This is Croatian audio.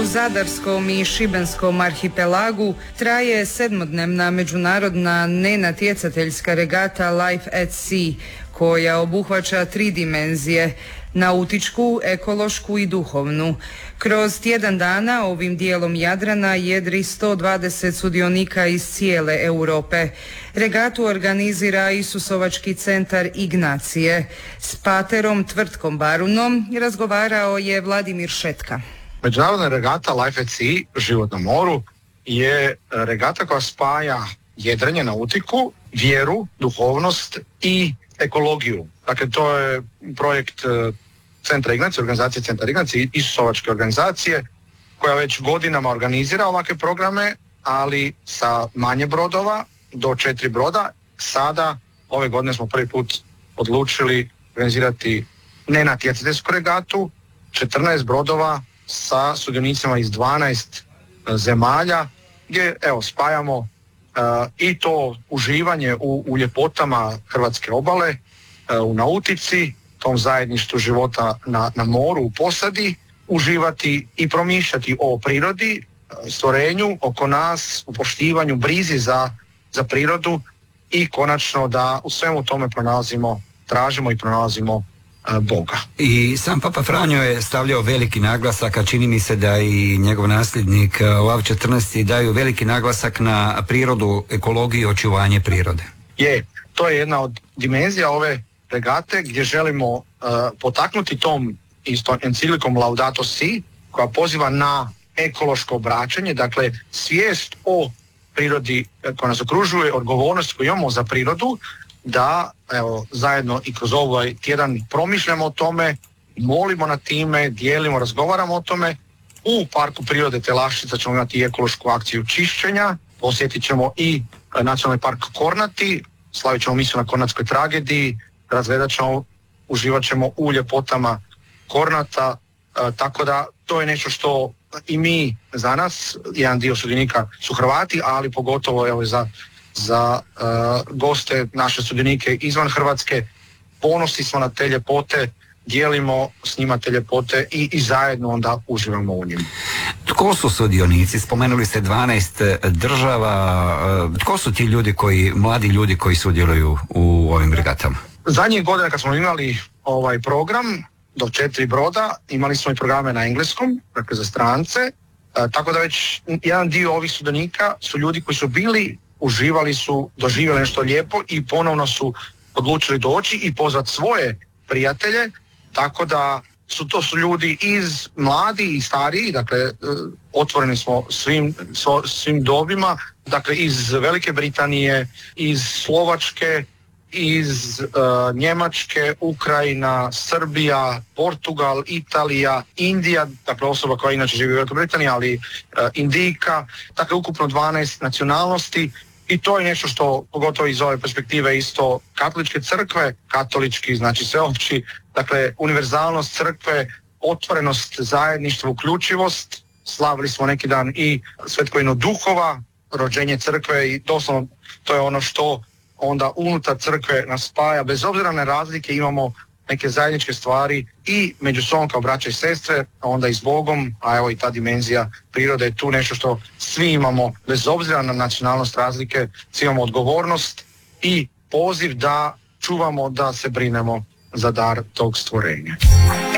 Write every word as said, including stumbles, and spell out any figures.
Zadarskom i Šibenskom arhipelagu traje sedmodnevna međunarodna nenatjecateljska regata Life at Sea, koja obuhvaća tri dimenzije: nautičku, ekološku i duhovnu. Kroz tjedan dana ovim dijelom Jadrana jedri sto dvadeset sudionika iz cijele Europe. Regatu organizira Isusovački centar Ignacije. S paterom Tvrtkom Barunom razgovarao je Vladimir Šetka. Međunarodna regata Life at Sea, život na moru, je regata koja spaja jedrenje, nautiku, vjeru, duhovnost i ekologiju. Dakle, to je projekt Centra Ignacije, organizacije Centra Ignacije, Isusovačke organizacije, koja već godinama organizira ovakve programe, ali sa manje brodova, do četiri broda. Sada, ove godine smo prvi put odlučili organizirati nenatjecateljsku regatu, četrnaest brodova sa sudionicima iz dvanaest zemalja, gdje evo spajamo uh, i to uživanje u, u ljepotama hrvatske obale, uh, u nautici, tom zajedništvu života na, na moru, u posadi, uživati i promišljati o prirodi, stvorenju oko nas, u poštivanju, brizi za, za prirodu i konačno da u svemu tome pronalazimo, tražimo i pronalazimo Boga. I sam Papa Franjo je stavljao veliki naglasak, a čini mi se da i njegov nasljednik Lav četrnaesti daju veliki naglasak na prirodu, ekologiju i očuvanje prirode. Je, to je jedna od dimenzija ove regate gdje želimo uh, potaknuti tom isto enciklikom Laudato Si, koja poziva na ekološko obraćanje, dakle svijest o prirodi koja nas okružuje, odgovornost koju imamo za prirodu, da evo, zajedno i kroz ovaj tjedan promišljamo o tome, molimo na time, dijelimo, razgovaramo o tome. U Parku prirode Telaščica ćemo imati ekološku akciju čišćenja, posjetit ćemo i Nacionalni park Kornati, slavit ćemo misiju na Kornatskoj tragediji, razgledat ćemo, uživat ćemo u ljepotama Kornata, e, tako da to je nešto što i mi za nas, jedan dio sudionika su Hrvati, ali pogotovo evo, za za uh, goste, naše sudionike izvan Hrvatske. Ponosni smo na te ljepote, dijelimo s njima te ljepote i, i zajedno onda uživamo u njima. Tko su sudionici? Spomenuli ste dvanaest država. Tko su ti ljudi koji, mladi ljudi koji sudjeluju u ovim regatama? Zadnjih godina kad smo imali ovaj program do četiri broda, imali smo i programe na engleskom, dakle za strance, uh, tako da već jedan dio ovih sudionika su ljudi koji su bili, uživali su, doživjeli nešto lijepo i ponovno su odlučili doći i pozvati svoje prijatelje, tako da su to su ljudi iz mladi i stariji, dakle otvoreni smo svim, svim dobima, dakle iz Velike Britanije, iz Slovačke, iz uh, Njemačke, Ukrajina, Srbija, Portugal, Italija, Indija, dakle osoba koja inače živi u Velikoj Britaniji, ali uh, Indijka, dakle ukupno dvanaest nacionalnosti. I to je nešto što, pogotovo iz ove perspektive isto katoličke crkve, katolički, znači sveopći, dakle univerzalnost crkve, otvorenost, zajedništvo, uključivost. Slavili smo neki dan i Svetkovinu duhova, rođenje crkve i doslovno to je ono što onda unutar crkve nas spaja. Bez obzira na razlike imamo neke zajedničke stvari i među sobom kao braća i sestre, a onda i s Bogom, a evo i ta dimenzija prirode je tu nešto što svi imamo, bez obzira na nacionalnost, razlike, svi imamo odgovornost i poziv da čuvamo, da se brinemo za dar tog stvorenja.